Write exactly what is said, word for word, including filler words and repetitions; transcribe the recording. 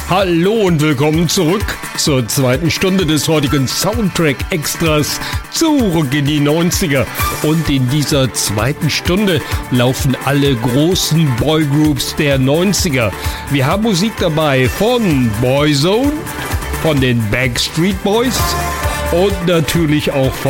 Hallo und willkommen zurück zur zweiten Stunde des heutigen Soundtrack-Extras zurück in die neunziger. Und in dieser zweiten Stunde laufen alle großen Boygroups der neunziger. Wir haben Musik dabei von Boyzone, von den Backstreet Boys und natürlich auch von